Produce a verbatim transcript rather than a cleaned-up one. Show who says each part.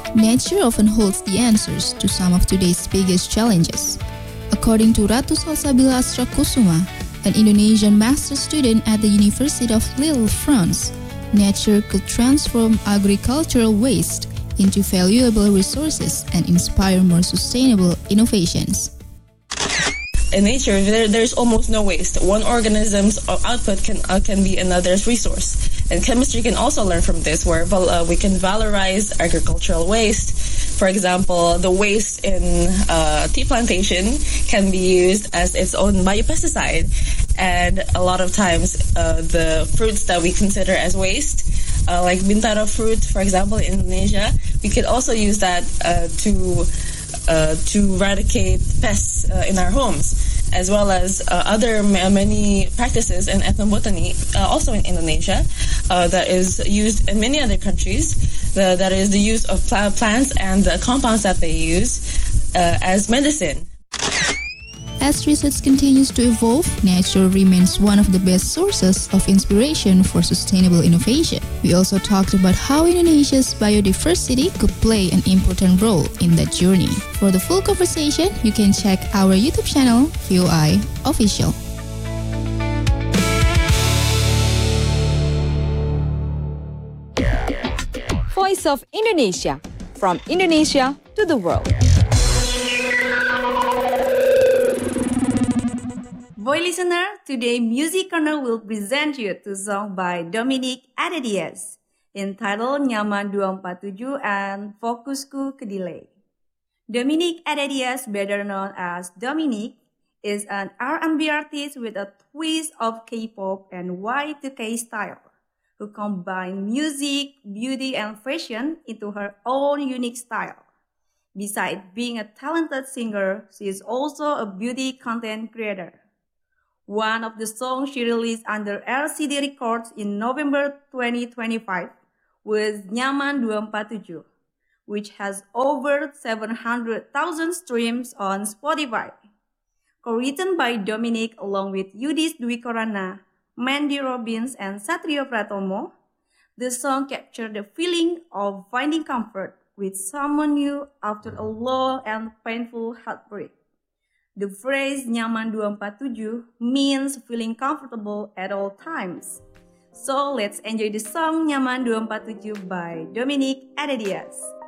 Speaker 1: Nature often holds the answers to some of today's biggest challenges. According to Ratu Salsabila Astrakusuma, an Indonesian master's student at the University of Lille, France, nature could transform agricultural waste into valuable resources and inspire more sustainable innovations.
Speaker 2: In nature, there, there's almost no waste. One organism's output can uh, can be another's resource. And chemistry can also learn from this, where uh, we can valorize agricultural waste. For example, the waste in uh, tea plantation can be used as its own biopesticide. And a lot of times, uh, the fruits that we consider as waste, uh, like bintaro fruit, for example, in Indonesia, we could also use that uh, to Uh, to eradicate pests uh, in our homes, as well as uh, other ma- many practices in ethnobotany, uh, also in Indonesia, uh, that is used in many other countries. The, that is the use of pl- plants and the compounds that they use uh, as medicine.
Speaker 1: As research continues to evolve, nature remains one of the best sources of inspiration for sustainable innovation. We also talked about how Indonesia's biodiversity could play an important role in that journey. For the full conversation, you can check our YouTube channel, V O I Official.
Speaker 3: Voice of Indonesia, from Indonesia to the world.
Speaker 4: Boy listener, today Music Corner will present you a song by Dominic Adedias entitled Nyaman dua empat tujuh and Fokusku Kedelai. Dominic Adedias, better known as Dominic, is an R and B artist with a twist of K-pop and Y two K style, who combine music, beauty, and fashion into her own unique style. Besides being a talented singer, she is also a beauty content creator. One of the songs she released under L C D Records in November twenty twenty-five was Nyaman dua empat tujuh, which has over seven hundred thousand streams on Spotify. Co-written by Dominic along with Yudis Dwi Korana, Mandy Robbins, and Satrio Pratomo, the song captured the feeling of finding comfort with someone new after a long and painful heartbreak. The phrase Nyaman dua empat tujuh means feeling comfortable at all times. So let's enjoy the song Nyaman dua empat tujuh by Dominic Adedias.